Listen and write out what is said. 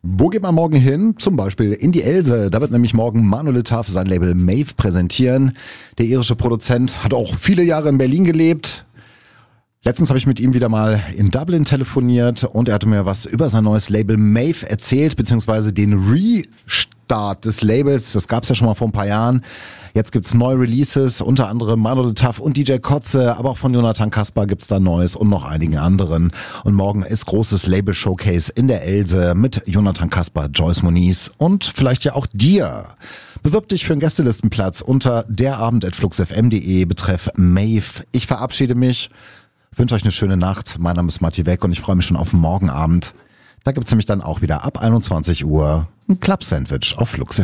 Wo geht man morgen hin? Zum Beispiel in die Else. Da wird nämlich morgen Monolith sein Label Maeve präsentieren. Der irische Produzent hat auch viele Jahre in Berlin gelebt. Letztens habe ich mit ihm wieder mal in Dublin telefoniert und er hatte mir was über sein neues Label Maeve erzählt, beziehungsweise den Restart des Labels. Das gab es ja schon mal vor ein paar Jahren. Jetzt gibt's neue Releases, unter anderem Monolith und DJ Kotze, aber auch von Jonathan Kasper gibt's da Neues und noch einigen anderen. Und morgen ist großes Label-Showcase in der Else mit Jonathan Kasper, Joyce Moniz und vielleicht ja auch dir. Bewirb dich für einen Gästelistenplatz unter derabend@fluxfm.de betreff Maeve. Ich verabschiede mich, wünsche euch eine schöne Nacht. Mein Name ist Matti Weck und ich freue mich schon auf morgen Abend. Da gibt's nämlich dann auch wieder ab 21 Uhr ein Club-Sandwich auf Flux